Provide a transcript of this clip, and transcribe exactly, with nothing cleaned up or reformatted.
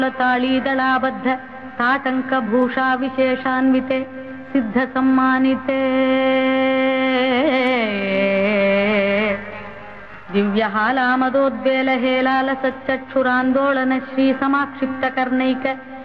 ताळीदलाबद्ध ताटङ्कभूषा विशेषान्विते सिद्धसम्मानिते दिव्यहालामदोद्वेलहेलालसच्चक्षुरान्दोलन श्रीसमाक्षिप्तकर्णैक